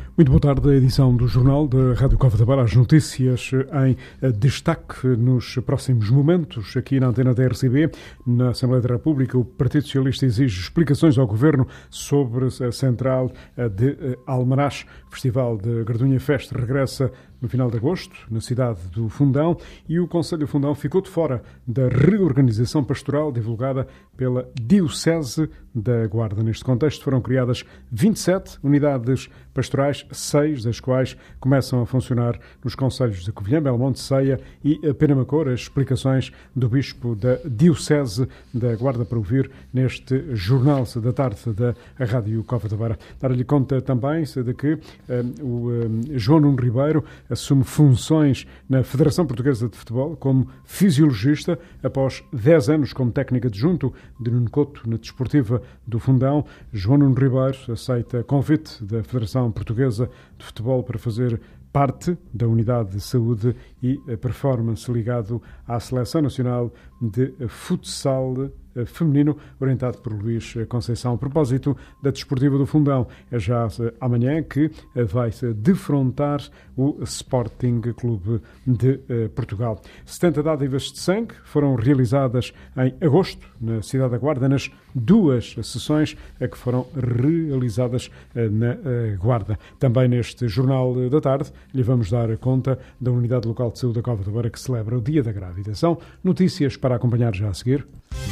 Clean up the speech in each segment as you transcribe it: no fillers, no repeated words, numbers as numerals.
Muito boa tarde, a edição do Jornal da Rádio Cova da Beira. As notícias em destaque nos próximos momentos. Aqui na antena da RCB, na Assembleia da República, o Partido Socialista exige explicações ao Governo sobre a central de Almaraz. O Festival de Gardunha Fest regressa no final de agosto, na cidade do Fundão, e o Conselho do Fundão ficou de fora da reorganização pastoral divulgada pela Diocese da Guarda. Neste contexto foram criadas 27 unidades pastorais, 6 das quais começam a funcionar nos concelhos de Covilhã, Belmonte, Ceia e Penamacor. As explicações do Bispo da Diocese da Guarda para ouvir neste Jornal da Tarde da Rádio Cova da Beira. Dar-lhe conta também de que o João Nuno Ribeiro assume funções na Federação Portuguesa de Futebol como fisiologista após 10 anos como técnico adjunto de Nuno Couto na Desportiva do Fundão. João Nuno Ribeiro aceita convite da Federação Portuguesa de Futebol para fazer parte da unidade de saúde e performance ligado à Seleção Nacional de Futsal feminino, orientado por Luís Conceição. A propósito da Desportiva do Fundão, é já amanhã que vai defrontar o Sporting Clube de Portugal. 70 dádivas de sangue foram realizadas em agosto na cidade da Guarda, nas 2 sessões que foram realizadas na Guarda. Também neste Jornal da Tarde lhe vamos dar conta da Unidade Local de Saúde da Cova da Beira, que celebra o Dia da Grávida. São notícias para acompanhar já a seguir.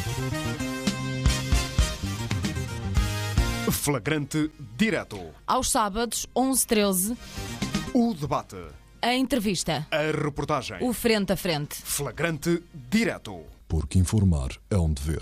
Flagrante direto. Aos sábados, 11h13. O debate. A entrevista. A reportagem. O frente a frente. Flagrante direto. Porque informar é um dever.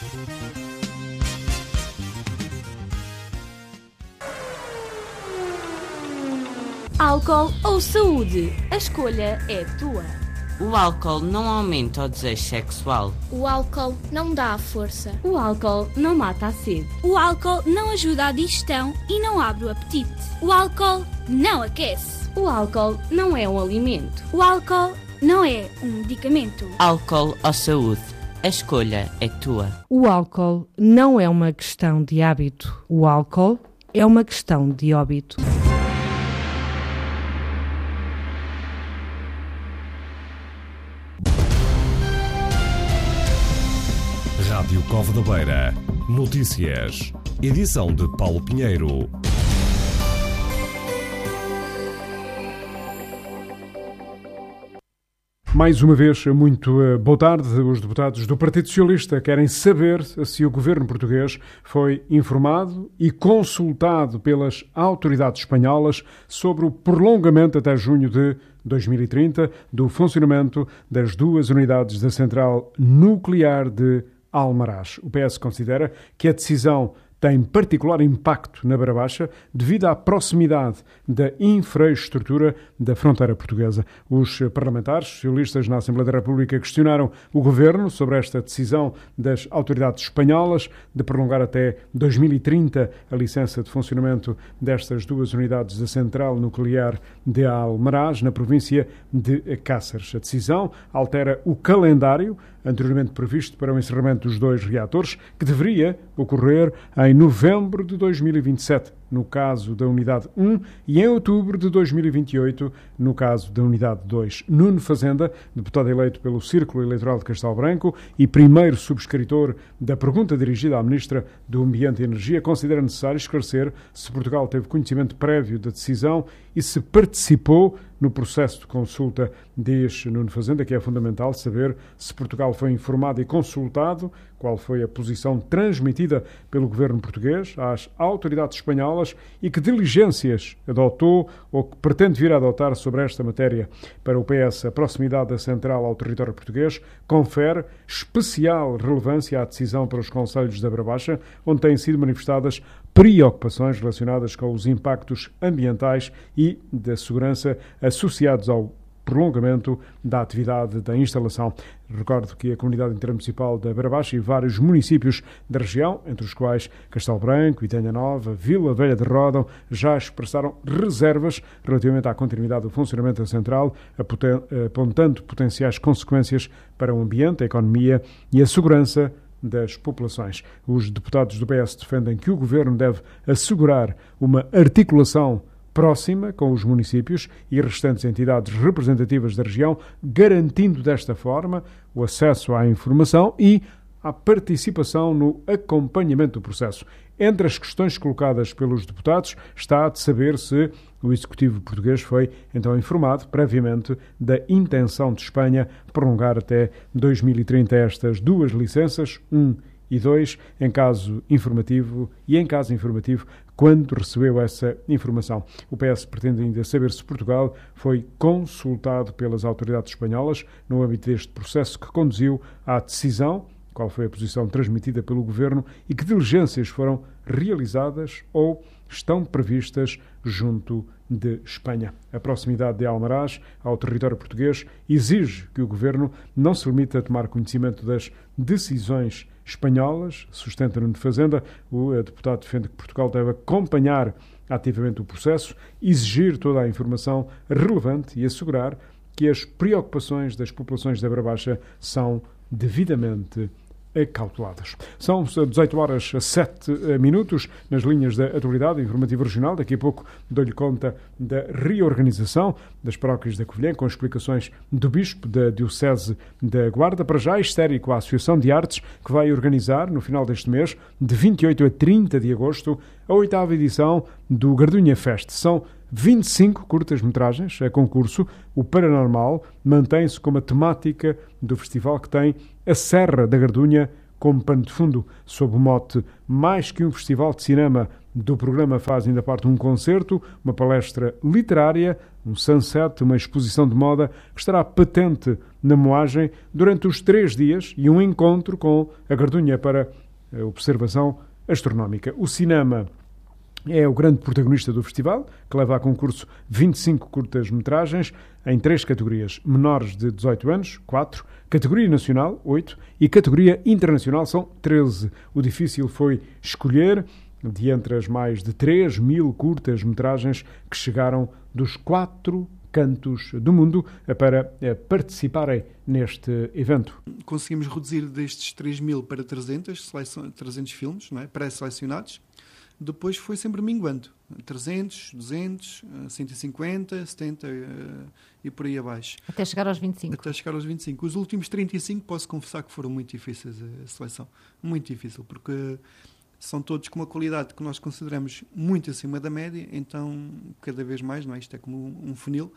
Álcool ou saúde? A escolha é tua. O álcool não aumenta o desejo sexual. O álcool não dá a força. O álcool não mata a sede. O álcool não ajuda a digestão e não abre o apetite. O álcool não aquece. O álcool não é um alimento. O álcool não é um medicamento. Álcool ou saúde? A escolha é tua. O álcool não é uma questão de hábito. O álcool é uma questão de óbito. Rádio Cova da Beira. Notícias. Edição de Paulo Pinheiro. Mais uma vez, muito boa tarde. Os deputados do Partido Socialista querem saber se o governo português foi informado e consultado pelas autoridades espanholas sobre o prolongamento até junho de 2030 do funcionamento das 2 unidades da central nuclear de Almaraz. O PS considera que a decisão tem particular impacto na Beira Baixa devido à proximidade da infraestrutura da fronteira portuguesa. Os parlamentares socialistas na Assembleia da República questionaram o governo sobre esta decisão das autoridades espanholas de prolongar até 2030 a licença de funcionamento destas 2 unidades da central nuclear de Almaraz, na província de Cáceres. A decisão altera o calendário anteriormente previsto para o encerramento dos 2 reatores, que deveria ocorrer em novembro de 2027, no caso da Unidade 1, e em outubro de 2028, no caso da Unidade 2. Nuno Fazenda, deputado eleito pelo Círculo Eleitoral de Castelo Branco e primeiro subscritor da pergunta dirigida à Ministra do Ambiente e Energia, considera necessário esclarecer se Portugal teve conhecimento prévio da decisão e se participou no processo de consulta. Diz Nuno Fazenda que é fundamental saber se Portugal foi informado e consultado, qual foi a posição transmitida pelo governo português às autoridades espanholas e que diligências adotou ou que pretende vir a adotar sobre esta matéria. Para o PS, a proximidade da central ao território português confere especial relevância à decisão para os concelhos da Beira Baixa, onde têm sido manifestadas preocupações relacionadas com os impactos ambientais e da segurança associados ao prolongamento da atividade da instalação. Recordo que a Comunidade Intermunicipal da Beira Baixa e vários municípios da região, entre os quais Castelo Branco, Itanha Nova, Vila Velha de Ródão, já expressaram reservas relativamente à continuidade do funcionamento da central, apontando potenciais consequências para o ambiente, a economia e a segurança das populações. Os deputados do PS defendem que o Governo deve assegurar uma articulação próxima com os municípios e restantes entidades representativas da região, garantindo desta forma o acesso à informação e à participação no acompanhamento do processo. Entre as questões colocadas pelos deputados está de saber se o Executivo português foi então informado previamente da intenção de Espanha prolongar até 2030 estas duas licenças, 1 e 2, em caso informativo quando recebeu essa informação. O PS pretende ainda saber se Portugal foi consultado pelas autoridades espanholas no âmbito deste processo que conduziu à decisão, qual foi a posição transmitida pelo Governo e que diligências foram realizadas ou estão previstas junto de Espanha. A proximidade de Almaraz ao território português exige que o Governo não se limite a tomar conhecimento das decisões espanholas, sustenta Nuno de Fazenda. O deputado defende que Portugal deve acompanhar ativamente o processo, exigir toda a informação relevante e assegurar que as preocupações das populações da Beira Baixa são devidamente acauteladas. São 18 horas 7 minutos nas linhas da atualidade informativa regional. Daqui a pouco dou-lhe conta da reorganização das paróquias da Covilhã, com explicações do Bispo da Diocese da Guarda. Para já, histérico a Associação de Artes, que vai organizar, no final deste mês, de 28 a 30 de agosto, a 8ª edição do Gardunha Fest. São 25 curtas-metragens a concurso. O Paranormal mantém-se como a temática do festival, que tem a Serra da Gardunha como pano de fundo. Sob o mote mais que um festival de cinema, do programa faz ainda parte um concerto, uma palestra literária, um sunset, uma exposição de moda que estará patente na moagem durante os 3 dias e um encontro com a Gardunha para a observação astronómica. O cinema é o grande protagonista do festival, que leva a concurso 25 curtas-metragens em 3 categorias. Menores de 18 anos, 4. Categoria nacional, 8. E categoria internacional, são 13. O difícil foi escolher, de entre as mais de 3.000 curtas-metragens que chegaram dos 4 cantos do mundo para participarem neste evento. Conseguimos reduzir destes 3.000 para 300 filmes, não é? Pré-selecionados. Depois foi sempre minguando. 300, 200, 150, 70 e por aí abaixo. Até chegar aos 25. Até chegar aos 25. Os últimos 35 posso confessar que foram muito difíceis a seleção. Muito difícil, porque são todos com uma qualidade que nós consideramos muito acima da média, então cada vez mais, não é? Isto é como um funil,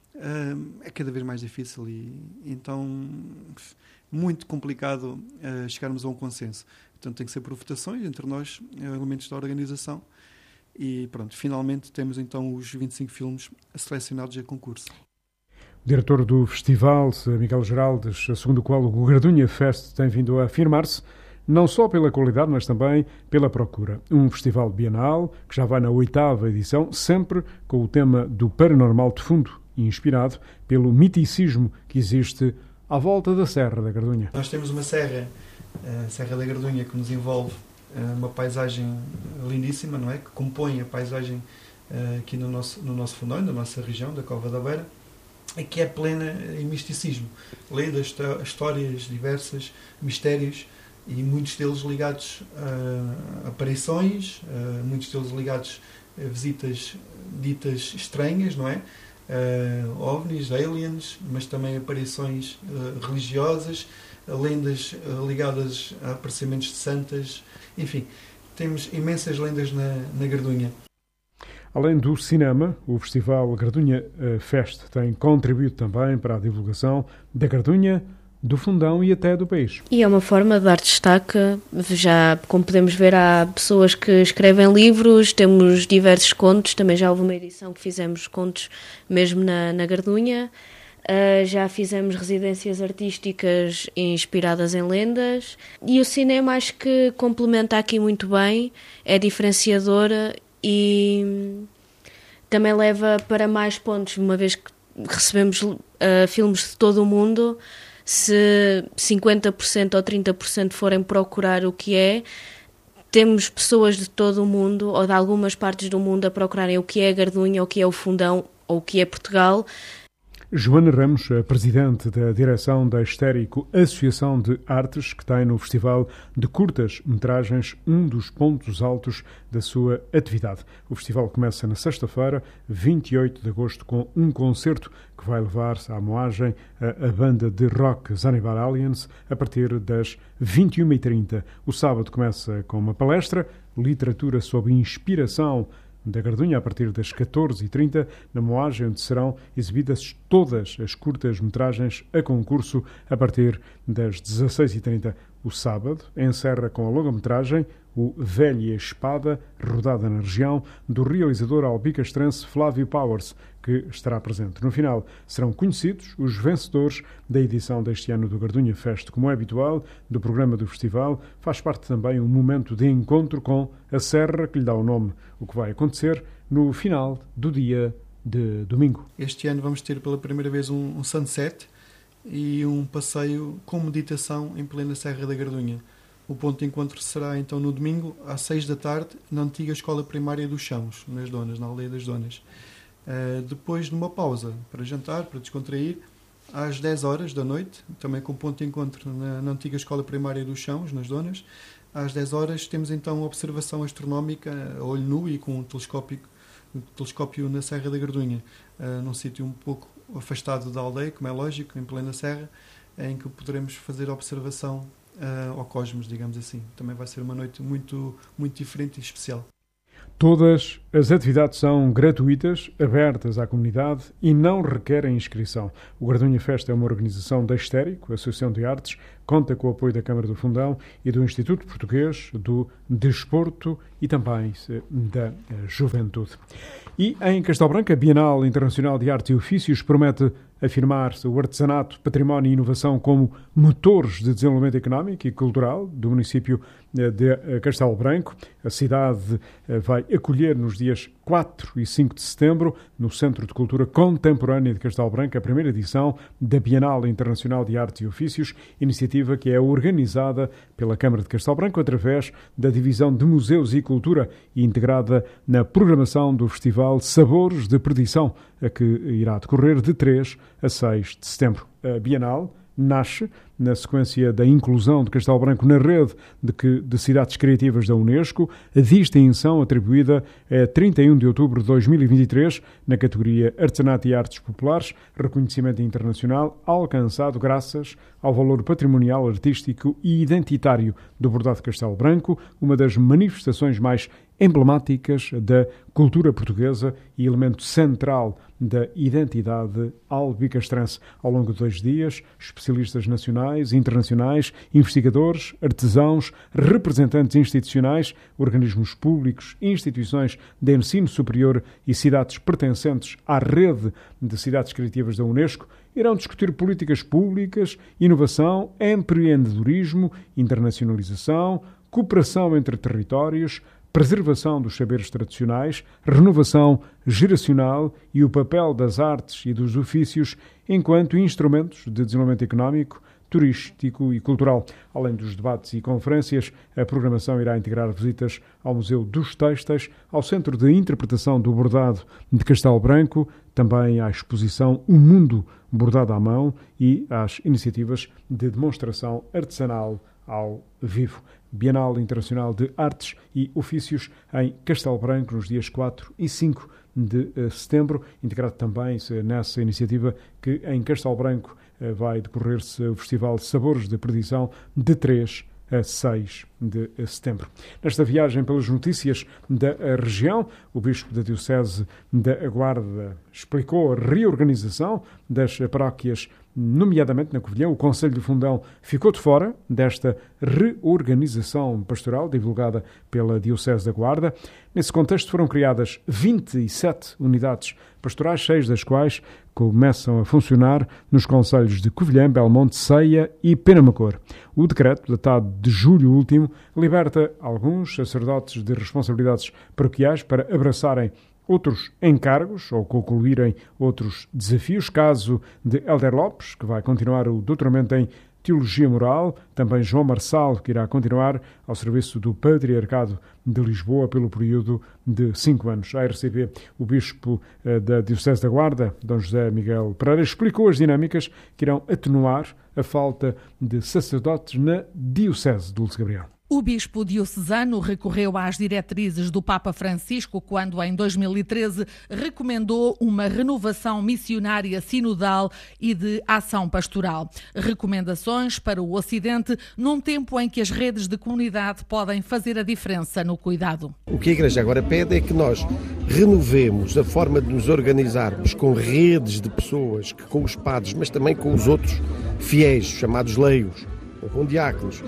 é cada vez mais difícil e então muito complicado chegarmos a um consenso. Portanto, tem que ser por votações entre nós, elementos da organização, e pronto, finalmente temos então os 25 filmes selecionados a concurso. O diretor do festival, Miguel Geraldes, segundo o qual o Gardunha Fest tem vindo a afirmar-se, não só pela qualidade, mas também pela procura. Um festival bienal que já vai na 8ª edição, sempre com o tema do paranormal de fundo, inspirado pelo miticismo que existe à volta da Serra da Gardunha. Nós temos uma serra, a Serra da Gardunha, que nos envolve uma paisagem lindíssima, não é? Que compõe a paisagem aqui no nosso fundão, na nossa região, da Cova da Beira, e que é plena em misticismo. Lendas, histórias diversas, mistérios, e muitos deles ligados a aparições, muitos deles ligados a visitas ditas estranhas, não é? OVNIs, aliens, mas também aparições religiosas, lendas ligadas a aparecimentos de santas, enfim, temos imensas lendas na Gardunha. Além do cinema, o Festival Gardunha Fest tem contribuído também para a divulgação da Gardunha, do Fundão e até do país. E é uma forma de dar destaque, já como podemos ver, há pessoas que escrevem livros, temos diversos contos, também já houve uma edição que fizemos contos mesmo na Gardunha, já fizemos residências artísticas inspiradas em lendas, e o cinema acho que complementa aqui muito bem, é diferenciadora e também leva para mais pontos, uma vez que recebemos filmes de todo o mundo. Se 50% ou 30% forem procurar o que é, temos pessoas de todo o mundo ou de algumas partes do mundo a procurarem o que é a Gardunha, o que é o Fundão ou o que é Portugal. Joana Ramos, a presidente da direção da Estérico Associação de Artes, que tem no Festival de Curtas-Metragens um dos pontos altos da sua atividade. O festival começa na sexta-feira, 28 de agosto, com um concerto que vai levar-se à moagem a banda de rock Zannibal Aliens a partir das 21h30. O sábado começa com uma palestra, literatura sob inspiração da Gardunha, a partir das 14h30, na moagem, onde serão exibidas todas as curtas-metragens a concurso a partir das 16h30. O sábado encerra com a longa-metragem O Velha Espada, rodada na região, do realizador albicastrense Flávio Powers, que estará presente. No final, serão conhecidos os vencedores da edição deste ano do Gardunha Fest. Como é habitual do programa do festival, faz parte também um momento de encontro com a serra que lhe dá o nome, o que vai acontecer no final do dia de domingo. Este ano vamos ter pela primeira vez um sunset e um passeio com meditação em plena Serra da Gardunha. O ponto de encontro será então no domingo, às 6 da tarde, na antiga Escola Primária dos Chãos, nas Donas, na Aldeia das Donas. Depois de uma pausa para jantar, para descontrair, às 10 horas da noite, também com ponto de encontro na antiga Escola Primária dos Chãos, nas Donas. Às 10 horas temos então observação astronómica a olho nu e com um telescópio na Serra da Gardunha, num sítio um pouco afastado da aldeia, como é lógico, em plena serra, em que poderemos fazer observação ao cosmos, digamos assim. Também vai ser uma noite muito, muito diferente e especial. Todas as atividades são gratuitas, abertas à comunidade e não requerem inscrição. O Gardunha Fest é uma organização da Estérico, Associação de Artes, conta com o apoio da Câmara do Fundão e do Instituto Português do Desporto e também da Juventude. E em Castelo Branco, a Bienal Internacional de Arte e Ofícios promete afirmar-se o artesanato, património e inovação como motores de desenvolvimento económico e cultural do município de Castelo Branco. A cidade vai acolher nos dias 4 e 5 de setembro, no Centro de Cultura Contemporânea de Castelo Branco, a primeira edição da Bienal Internacional de Arte e Ofícios, iniciativa que é organizada pela Câmara de Castelo Branco através da Divisão de Museus e Cultura e integrada na programação do Festival Sabores de Perdição, a que irá decorrer de 3 a 6 de setembro. A Bienal nasce na sequência da inclusão de Castelo Branco na rede de cidades criativas da Unesco, a distinção atribuída a 31 de outubro de 2023 na categoria Artesanato e Artes Populares, reconhecimento internacional alcançado graças ao valor patrimonial, artístico e identitário do bordado de Castelo Branco, uma das manifestações mais emblemáticas da cultura portuguesa e elemento central da identidade albicastrense. Ao longo de 2 dias, especialistas nacionais e internacionais, investigadores, artesãos, representantes institucionais, organismos públicos, instituições de ensino superior e cidades pertencentes à rede de cidades criativas da Unesco irão discutir políticas públicas, inovação, empreendedorismo, internacionalização, cooperação entre territórios, preservação dos saberes tradicionais, renovação geracional e o papel das artes e dos ofícios enquanto instrumentos de desenvolvimento económico, turístico e cultural. Além dos debates e conferências, a programação irá integrar visitas ao Museu dos Têxteis, ao Centro de Interpretação do Bordado de Castelo Branco, também à exposição O Mundo Bordado à Mão e às iniciativas de demonstração artesanal ao vivo. Bienal Internacional de Artes e Ofícios em Castelo Branco nos dias 4 e 5 de setembro, integrado também nessa iniciativa que em Castelo Branco vai decorrer-se o Festival Sabores de Perdição de 3 a 6 de setembro. Nesta viagem pelas notícias da região, o Bispo da Diocese da Guarda explicou a reorganização das paróquias, nomeadamente na Covilhã. O Conselho de Fundão ficou de fora desta reorganização pastoral divulgada pela Diocese da Guarda. Nesse contexto foram criadas 27 unidades pastorais, 6 das quais começam a funcionar nos concelhos de Covilhã, Belmonte, Ceia e Penamacor. O decreto, datado de julho último, liberta alguns sacerdotes de responsabilidades paroquiais para abraçarem outros encargos ou concluírem outros desafios. Caso de Helder Lopes, que vai continuar o doutoramento em Teologia Moral, também João Marçal, que irá continuar ao serviço do Patriarcado de Lisboa pelo período de 5 anos. A RCP, o Bispo da Diocese da Guarda, Dom José Miguel Pereira, explicou as dinâmicas que irão atenuar a falta de sacerdotes na Diocese de Lourdes Gabriel. O bispo diocesano recorreu às diretrizes do Papa Francisco quando, em 2013, recomendou uma renovação missionária sinodal e de ação pastoral. Recomendações para o Ocidente num tempo em que as redes de comunidade podem fazer a diferença no cuidado. O que a Igreja agora pede é que nós renovemos a forma de nos organizarmos com redes de pessoas, que com os padres, mas também com os outros fiéis, chamados leigos, ou com diáconos,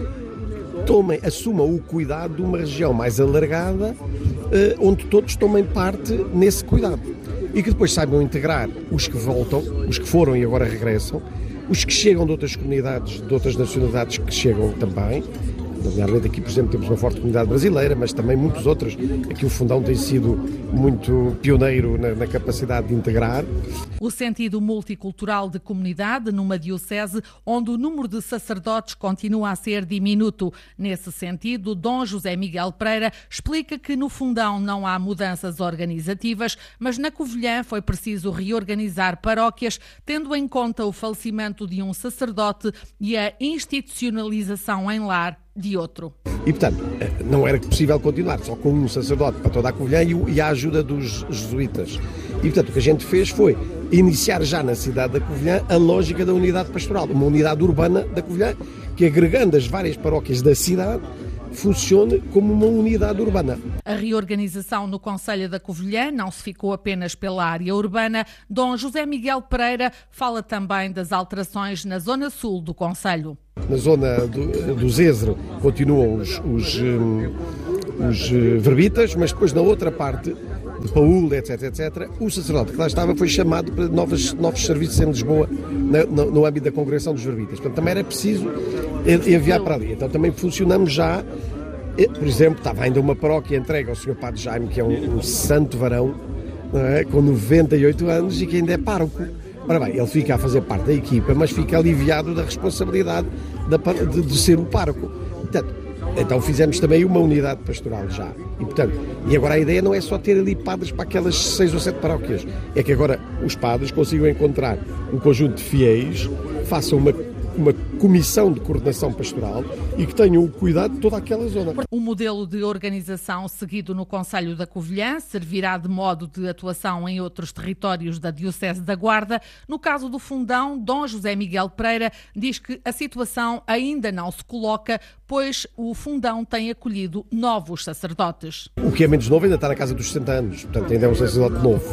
assumam o cuidado de uma região mais alargada, onde todos tomem parte nesse cuidado. E que depois saibam integrar os que voltam, os que foram e agora regressam, os que chegam de outras comunidades, de outras nacionalidades que chegam também. Nomeadamente aqui, por exemplo, temos uma forte comunidade brasileira, mas também muitos outros. Aqui o Fundão tem sido muito pioneiro na capacidade de integrar. O sentido multicultural de comunidade numa diocese onde o número de sacerdotes continua a ser diminuto. Nesse sentido, Dom José Miguel Pereira explica que no Fundão não há mudanças organizativas, mas na Covilhã foi preciso reorganizar paróquias, tendo em conta o falecimento de um sacerdote e a institucionalização em lar de outro. E, portanto, não era possível continuar só com um sacerdote para toda a Covilhã e a ajuda dos jesuítas. E, portanto, o que a gente fez foi iniciar já na cidade da Covilhã a lógica da unidade pastoral, uma unidade urbana da Covilhã, que agregando as várias paróquias da cidade, funcione como uma unidade urbana. A reorganização no Concelho da Covilhã não se ficou apenas pela área urbana. Dom José Miguel Pereira fala também das alterações na zona sul do Concelho. Na zona do Zézere continuam os verbitas, mas depois na outra parte, de Paúl, etc., o sacerdote que lá estava foi chamado para novos serviços em Lisboa, no âmbito da congregação dos verbitas. Portanto, também era preciso enviar para ali. Então também funcionamos já, por exemplo, estava ainda uma paróquia entregue ao Sr. Padre Jaime, que é um santo varão, não é? Com 98 anos e que ainda é pároco. Ora bem, ele fica a fazer parte da equipa, mas fica aliviado da responsabilidade de ser o pároco. Portanto, então fizemos também uma unidade pastoral já. E agora a ideia não é só ter ali padres para aquelas 6 ou 7 paróquias. É que agora os padres consigam encontrar um conjunto de fiéis, façam uma comissão de coordenação pastoral e que tenham o cuidado de toda aquela zona. O modelo de organização seguido no Concelho da Covilhã servirá de modo de atuação em outros territórios da Diocese da Guarda. No caso do Fundão, Dom José Miguel Pereira diz que a situação ainda não se coloca, pois o Fundão tem acolhido novos sacerdotes. O que é menos novo ainda está na casa dos 60 anos, portanto ainda é um sacerdote novo.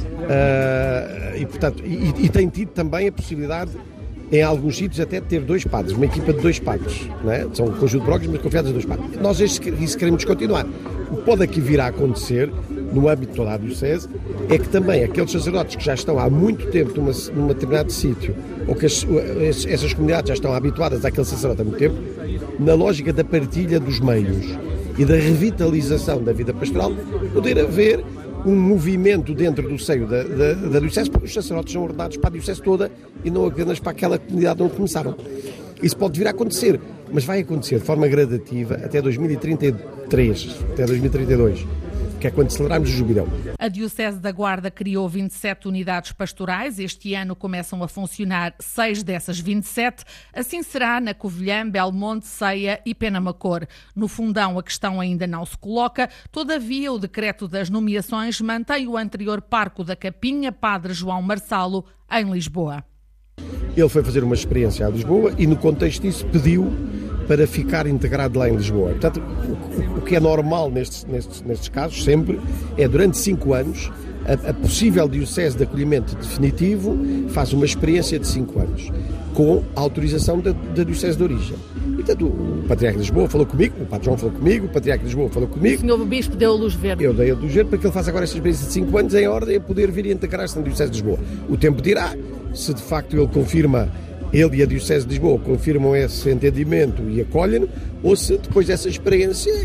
E tem tido também a possibilidade, em alguns sítios, até de ter 2 padres, uma equipa de 2 padres, não é? São um conjunto de paróquias, mas confiados em 2 padres. Nós isso queremos continuar. O que pode aqui vir a acontecer, no âmbito de toda a Diocese, é que também aqueles sacerdotes que já estão há muito tempo num determinado sítio, ou que essas comunidades já estão habituadas àquele sacerdote há muito tempo, na lógica da partilha dos meios e da revitalização da vida pastoral, poder haver um movimento dentro do seio da Diocese, porque os sacerdotes são ordenados para a Diocese toda e não apenas para aquela comunidade onde começaram. Isso pode vir a acontecer, mas vai acontecer de forma gradativa até 2033, até 2032, que é quando celebrarmos o jubileu. A Diocese da Guarda criou 27 unidades pastorais. Este ano começam a funcionar 6 dessas 27. Assim será na Covilhã, Belmonte, Ceia e Penamacor. No Fundão a questão ainda não se coloca. Todavia, o decreto das nomeações mantém o anterior parco da Capinha, Padre João Marçalo, em Lisboa. Ele foi fazer uma experiência a Lisboa e, no contexto disso, pediu para ficar integrado lá em Lisboa. Portanto, o que é normal nestes casos, sempre, é durante 5 anos, a possível diocese de acolhimento definitivo faz uma experiência de 5 anos, com a autorização da diocese de origem. E, portanto, o Patriarca de Lisboa falou comigo, o Padre João falou comigo, o Patriarca de Lisboa falou comigo. O Senhor Bispo deu a luz verde. Eu dei a luz verde para que ele faça agora esta experiência de 5 anos em ordem a poder vir e integrar-se na diocese de Lisboa. O tempo dirá se de facto ele confirma, ele e a Diocese de Lisboa confirmam esse entendimento e acolhem-no, ou se depois dessa experiência ele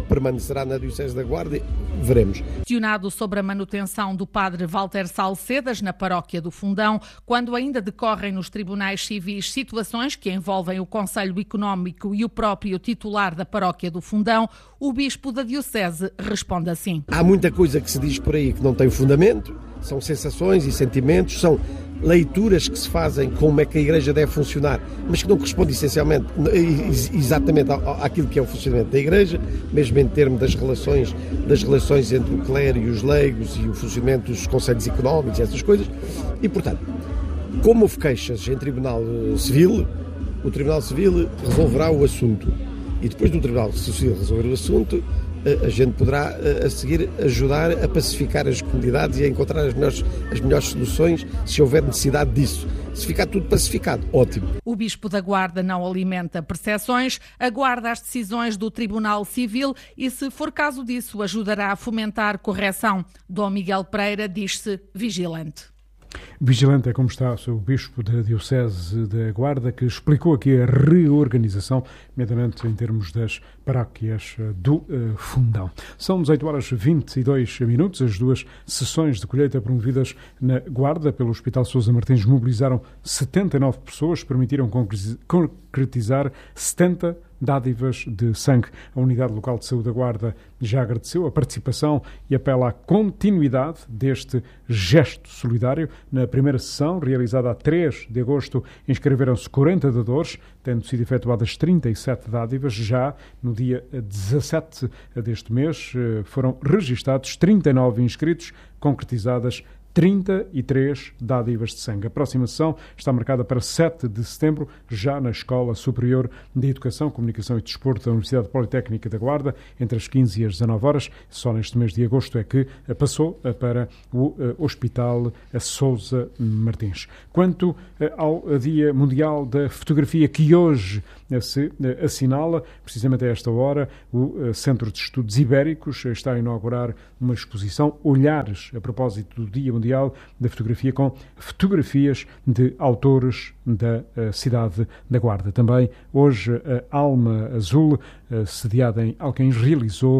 permanecerá na Diocese da Guarda, veremos. Questionado sobre a manutenção do padre Walter Salcedas na paróquia do Fundão, quando ainda decorrem nos tribunais civis situações que envolvem o Conselho Económico e o próprio titular da paróquia do Fundão, o bispo da Diocese responde assim. Há muita coisa que se diz por aí que não tem fundamento, são sensações e sentimentos, são leituras que se fazem como é que a Igreja deve funcionar, mas que não corresponde essencialmente, exatamente àquilo que é o funcionamento da Igreja, mesmo em termos das relações entre o clero e os leigos e o funcionamento dos conselhos económicos e essas coisas. E, portanto, como houve queixas em Tribunal Civil, o Tribunal Civil resolverá o assunto. E depois do Tribunal Civil resolver o assunto, a gente poderá, a seguir, ajudar a pacificar as comunidades e a encontrar as melhores soluções se houver necessidade disso. Se ficar tudo pacificado, ótimo. O Bispo da Guarda não alimenta percepções, aguarda as decisões do Tribunal Civil e, se for caso disso, ajudará a fomentar correção. Dom Miguel Pereira diz-se vigilante. Vigilante é como está o seu Bispo da Diocese da Guarda, que explicou aqui a reorganização, imediatamente em termos das paróquias do Fundão. São 18h22, as duas sessões de colheita promovidas na Guarda pelo Hospital Sousa Martins mobilizaram 79 pessoas, permitiram concretizar 70 dádivas de sangue. A Unidade Local de Saúde da Guarda já agradeceu a participação e apela à continuidade deste gesto solidário. Na primeira sessão, realizada a 3 de agosto, inscreveram-se 40 dadores, tendo sido efetuadas 37 dádivas. Já no dia 17 deste mês foram registados 39 inscritos, concretizadas 33 dádivas de sangue. A próxima sessão está marcada para 7 de setembro, já na Escola Superior de Educação, Comunicação e Desporto da Universidade Politécnica da Guarda, entre as 15 e as 19 horas. Só neste mês de agosto é que passou para o Hospital Sousa Martins. Quanto ao Dia Mundial da Fotografia, que hoje se assinala, precisamente a esta hora, o Centro de Estudos Ibéricos está a inaugurar uma exposição Olhares, a propósito do Dia Mundial da Fotografia, com fotografias de autores da cidade da Guarda. Também hoje a Alma Azul, sediada em Alquém, realizou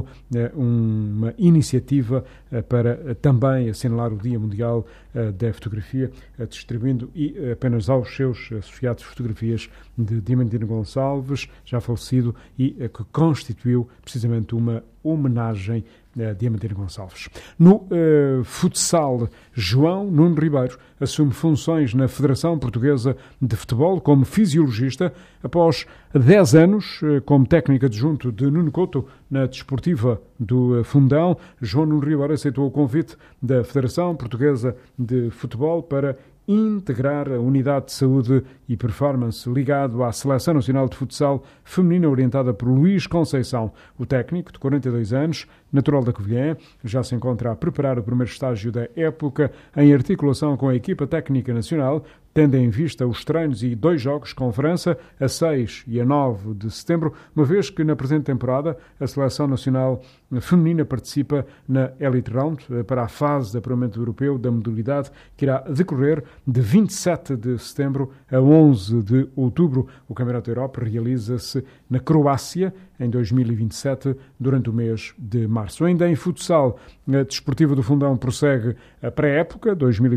uma iniciativa para também assinalar o Dia Mundial da Fotografia, distribuindo apenas aos seus associados fotografias de Diamantino Gonçalves, já falecido, e que constituiu precisamente uma homenagem a Diamantino Gonçalves. No futsal, João Nuno Ribeiro assume funções na Federação Portuguesa de Futebol como fisiologista após 10 anos como técnico adjunto de Nuno Couto na Desportiva do Fundão. João Nuno Ribeiro aceitou o convite da Federação Portuguesa de Futebol para integrar a unidade de saúde e performance ligado à Seleção Nacional de Futsal Feminina orientada por Luís Conceição. O técnico, de 42 anos, natural da Covilhã, já se encontra a preparar o primeiro estágio da época em articulação com a equipa técnica nacional, tendo em vista os treinos e 2 jogos com França a 6 e a 9 de setembro, uma vez que na presente temporada a Seleção Nacional Feminina participa na Elite Round para a fase de apuramento europeu da modalidade, que irá decorrer de 27 de setembro a 11 de outubro. O Campeonato da Europa realiza-se na Croácia em 2027, durante o mês de março. Ainda em futsal, a Desportiva do Fundão prossegue a pré-época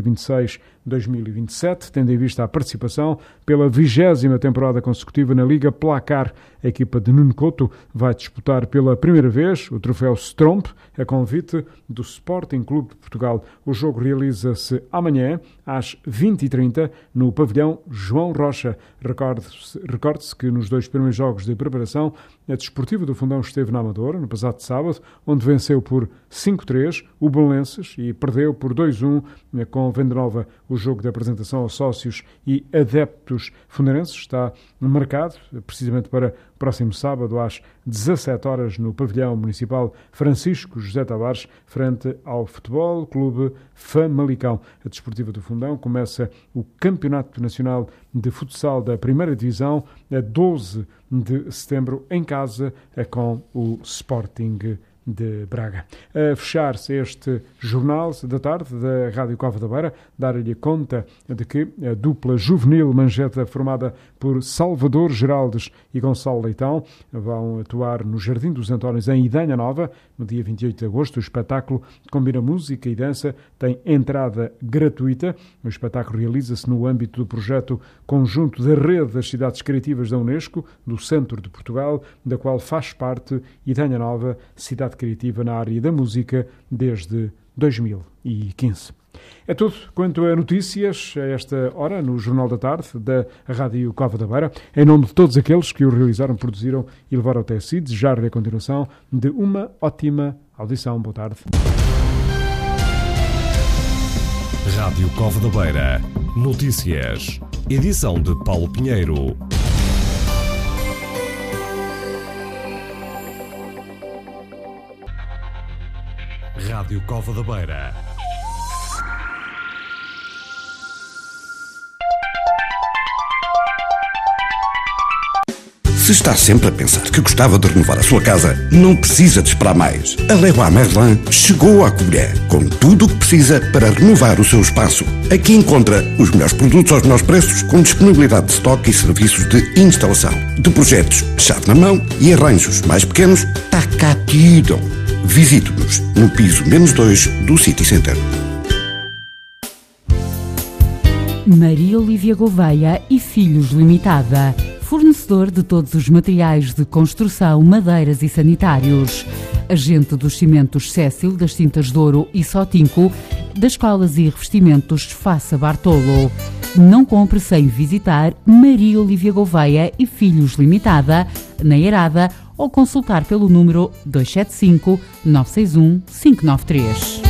2026-2027, tendo em vista a participação pela 20ª temporada consecutiva na Liga Placar. A equipa de Nuno Couto vai disputar pela primeira vez o troféu Stromp, a convite do Sporting Clube de Portugal. O jogo realiza-se amanhã, às 20h30, no pavilhão João Rocha. Recorde-se que nos 2 primeiros jogos de preparação, a Desportiva do Fundão esteve na Amadora, no passado sábado, onde venceu por 5-3 o Belenenses e perdeu por 2-1 com Venda Nova. O jogo de apresentação aos sócios e adeptos fundarenses está marcado precisamente para o próximo sábado às 17 horas no pavilhão municipal Francisco José Tavares, frente ao Futebol Clube Famalicão. A Desportiva do Fundão começa o Campeonato Nacional de Futsal da Primeira Divisão a 12 de setembro em casa com o Sporting de Braga. A fechar-se este Jornal da Tarde da Rádio Cova da Beira, dar-lhe conta de que a dupla juvenil Manjeta, formada por Salvador Geraldes e Gonçalo Leitão, vão atuar no Jardim dos Antónios, em Idanha Nova, no dia 28 de agosto. O espetáculo combina música e dança, tem entrada gratuita. O espetáculo realiza-se no âmbito do projeto conjunto da Rede das Cidades Criativas da Unesco, do Centro de Portugal, da qual faz parte Idanha Nova, cidade criativa na área da música desde 2015. É tudo quanto a notícias a esta hora no Jornal da Tarde da Rádio Cova da Beira. Em nome de todos aqueles que o realizaram, produziram e levaram até si, desejar-lhe a continuação de uma ótima audição. Boa tarde. Rádio Cova da Beira. Notícias. Edição de Paulo Pinheiro. Rádio Cova da Beira. Se está sempre a pensar que gostava de renovar a sua casa, não precisa de esperar mais. A Leroy Merlin chegou à Covilhã com tudo o que precisa para renovar o seu espaço. Aqui encontra os melhores produtos aos melhores preços, com disponibilidade de estoque e serviços de instalação. De projetos, chave na mão e arranjos mais pequenos, está cá tudo. Visite-nos no piso -2 do City Center. Maria Olívia Gouveia e Filhos Limitada. Fornecedor de todos os materiais de construção, madeiras e sanitários. Agente dos cimentos Cécil, das Tintas Douro e Sotinco, das colas e revestimentos Faça Bartolo. Não compre sem visitar Maria Olívia Gouveia e Filhos Limitada, na Eirada, ou consultar pelo número 275 961 593.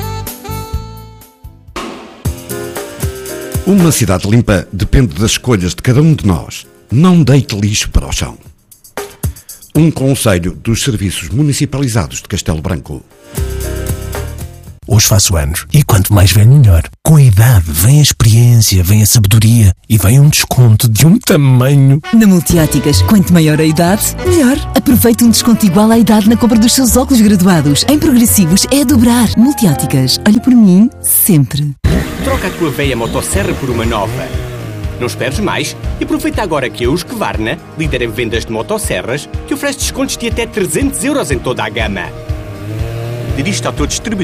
Uma cidade limpa depende das escolhas de cada um de nós. Não deite lixo para o chão. Um conselho dos serviços municipalizados de Castelo Branco. Hoje faço anos e quanto mais velho melhor. Com a idade vem a experiência, vem a sabedoria e vem um desconto de um tamanho. Na Multióticas, quanto maior a idade, melhor. Aproveite um desconto igual à idade na compra dos seus óculos graduados. Em progressivos é a dobrar. Multióticas, olha por mim, sempre. Troca a tua velha motosserra por uma nova. Não esperes mais e aproveita agora que a Husqvarna, líder em vendas de motosserras, que oferece descontos de até 300 € em toda a gama. Dirige-te ao teu distribuidor